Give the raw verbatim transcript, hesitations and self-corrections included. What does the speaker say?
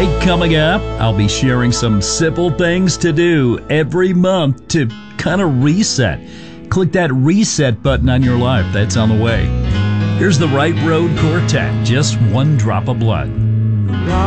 Hey, coming up, I'll be sharing some simple things to do every month to kind of reset. Click that reset button on your life. That's on the way. Here's the Right Road Quartet, just one drop of blood.